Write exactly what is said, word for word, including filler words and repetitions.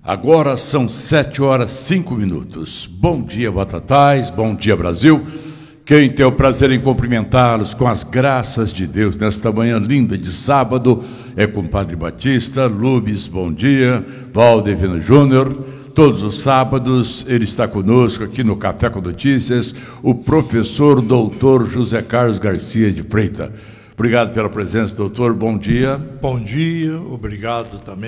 Agora são sete horas e cinco minutos. Bom dia, Batatais, bom dia, Brasil. Quem tem o prazer em cumprimentá-los com as graças de Deus nesta manhã linda de sábado é com o Padre Batista. Lubes, bom dia. Valdevino Júnior. Todos os sábados ele está conosco aqui no Café com Notícias, o professor doutor José Carlos Garcia de Freitas. Obrigado pela presença, doutor. Bom dia. Bom dia, obrigado também